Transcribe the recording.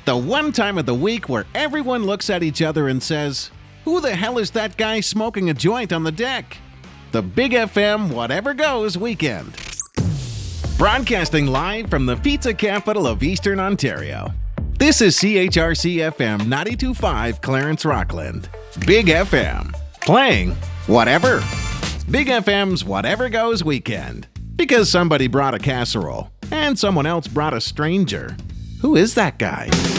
The one time of the week where everyone looks at each other and says, "Who the hell is that guy smoking a joint on the deck?" The Big FM Whatever Goes weekend. Broadcasting live from the pizza capital of Eastern Ontario. This is CHRC FM 92.5 Clarence Rockland. Big FM. Playing whatever. Big FM's Whatever Goes weekend. Because somebody brought a casserole and someone else brought a stranger. Who is that guy?